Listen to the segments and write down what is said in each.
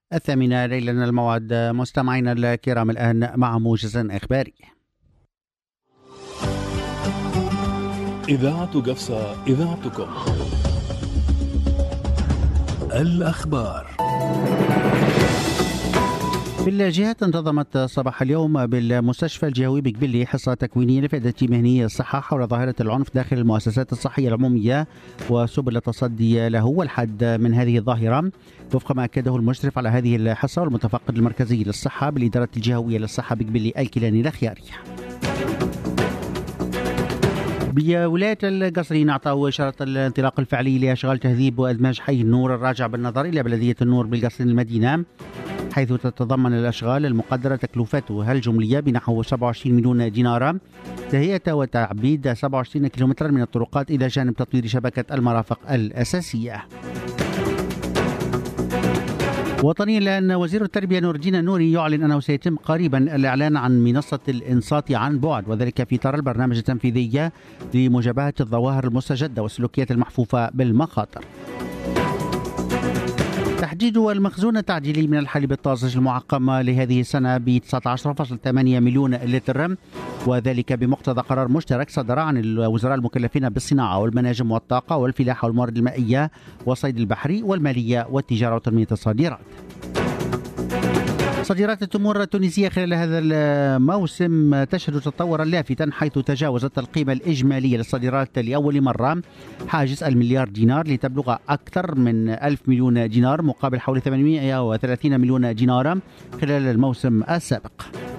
الثامنة ليلا الموعد. مستمعينا الكرام، الآن مع موجز إخباري. إذاعة قفصة، إذاعتكم. الأخبار. في الجهات انتظمت صباح اليوم بالمستشفى الجهوي بقبلي حصة تكوينية لفائدة مهنيي الصحة حول ظاهرة العنف داخل المؤسسات الصحية العمومية وسبل التصدي له والحد من هذه الظاهرة، وفق ما أكده المشرف على هذه الحصة والمتفقد المركزي للصحة بالإدارة الجهوية للصحة بقبلي الكيلاني الأخياري. بولاية القصرين أعطوا إشارة الانطلاق الفعلي لأشغال تهذيب وإدماج حي النور الراجع بالنظر إلى بلدية النور بالقصرين المدينة، حيث تتضمن الأشغال المقدرة تكلفتها الجملية بنحو 27 مليون دينار، تهيئة وتعبيد 27 كيلومترا من الطرقات إلى جانب تطوير شبكة المرافق الأساسية. وطنيا، لأن وزير التربية نور الدين النوري يعلن أنه سيتم قريبا الإعلان عن منصة الإنصات عن بعد، وذلك في إطار البرنامج التنفيذي لمجابهة الظواهر المستجدة والسلوكيات المحفوفة بالمخاطر. تحديد المخزون التعديلي من الحليب الطازج المعقم لهذه السنة ب 19.8 مليون لتر، وذلك بمقتضى قرار مشترك صدر عن الوزراء المكلفين بالصناعة والمناجم والطاقة والفلاحة والموارد المائية والصيد البحري والمالية والتجارة وتنمية الصادرات. صادرات التمور التونسية خلال هذا الموسم تشهد تطورا لافتا، حيث تجاوزت القيمة الإجمالية للصادرات لأول مرة حاجز المليار دينار لتبلغ أكثر من 1000 مليون دينار مقابل حوالي 830 مليون دينار خلال الموسم السابق.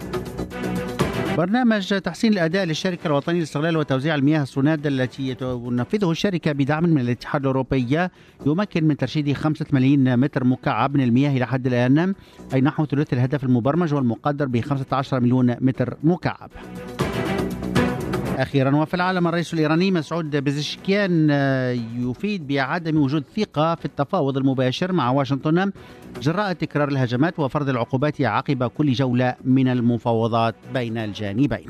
برنامج تحسين الأداء للشركة الوطنية لاستغلال وتوزيع المياه السوناد التي تنفذه الشركة بدعم من الاتحاد الأوروبي يمكن من ترشيد 5 ملايين متر مكعب من المياه إلى حد الآن، أي نحو ثلث الهدف المبرمج والمقدر ب 15 مليون متر مكعب. أخيرا، وفي العالم، الرئيس الإيراني مسعود بزشكيان يفيد بعدم وجود ثقة في التفاوض المباشر مع واشنطن جراء تكرار الهجمات وفرض العقوبات عقب كل جولة من المفاوضات بين الجانبين.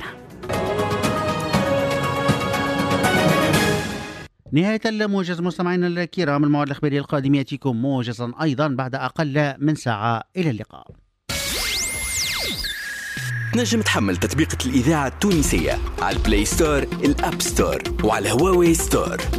نهاية الموجز مستمعينا الكرام، الموعد الإخباري القادم يأتيكم موجزا أيضا بعد أقل من ساعة. إلى اللقاء. تنجم تحمل تطبيقة الإذاعة التونسية على البلاي ستور، الأب ستور وعلى هواوي ستور.